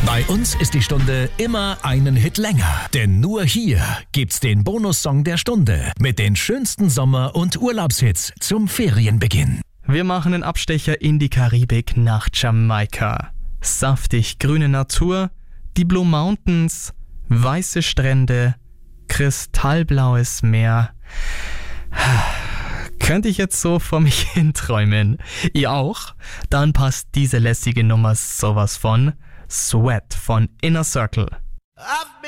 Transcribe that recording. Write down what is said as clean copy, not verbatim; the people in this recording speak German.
Bei uns ist die Stunde immer einen Hit länger. Denn nur hier gibt's den Bonussong der Stunde mit den schönsten Sommer- und Urlaubshits zum Ferienbeginn. Wir machen einen Abstecher in die Karibik nach Jamaika. Saftig grüne Natur, die Blue Mountains, weiße Strände, kristallblaues Meer. Könnte ich jetzt so vor mich hinträumen? Ihr auch? Dann passt diese lässige Nummer sowas von Sweat von Inner Circle.